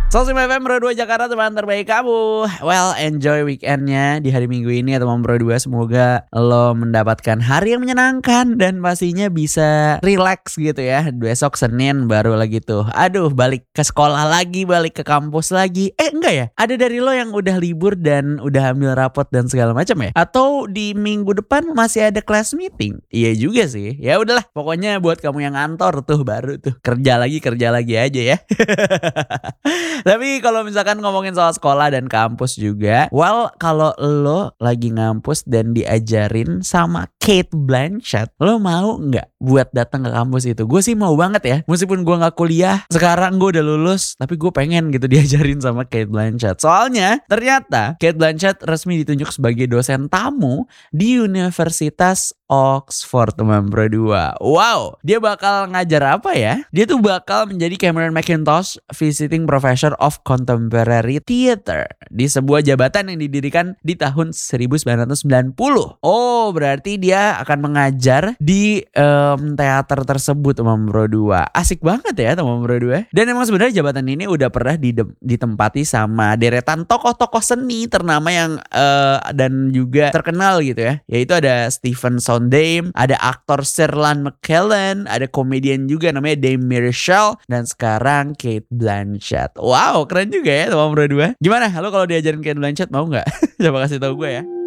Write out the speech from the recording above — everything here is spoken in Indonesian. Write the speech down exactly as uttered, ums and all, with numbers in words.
seratus lima F M Pro dua Jakarta, teman terbaik kamu. Well, enjoy weekendnya di hari Minggu ini ya teman Pro dua. Semoga lo mendapatkan hari yang menyenangkan dan pastinya bisa relax gitu ya. Besok Senin baru lagi tuh, aduh balik ke sekolah lagi, balik ke kampus lagi. Eh enggak ya, ada dari lo yang udah libur dan udah ambil rapot dan segala macam ya? Atau di minggu depan masih ada class meeting? Iya juga sih. Ya udahlah, pokoknya buat kamu yang ngantor tuh baru tuh kerja lagi kerja lagi aja ya. Tapi kalau misalkan ngomongin soal sekolah dan kampus juga, well kalau lo lagi ngampus dan diajarin sama Cate Blanchett, lo mau nggak buat datang ke kampus itu? Gue sih mau banget ya. Meskipun gue nggak kuliah, sekarang gue udah lulus, tapi gue pengen gitu diajarin sama Cate Blanchett. Soalnya ternyata Cate Blanchett resmi ditunjuk sebagai dosen tamu di Universitas Oxford, teman Pro dua. Wow, dia bakal ngajar apa ya? Dia tuh bakal menjadi Cameron Mackintosh Visiting Professor of Contemporary Theatre di sebuah jabatan yang didirikan di tahun seribu sembilan ratus sembilan puluh. Oh, berarti dia akan mengajar di um, teater tersebut, teman Pro dua. Asik banget ya, teman Pro dua. Dan emang sebenarnya jabatan ini udah pernah didem- ditempati sama deretan tokoh-tokoh seni ternama yang uh, dan juga terkenal gitu ya. Yaitu ada Stephen Sondheim, ada aktor Sir Ian McKellen, ada komedian juga namanya Dame Mirchelle, dan sekarang Cate Blanchett. Wow, keren juga ya teman Pro dua. Gimana? Lo kalau diajarin Cate Blanchett mau nggak? Coba kasih tahu gue ya.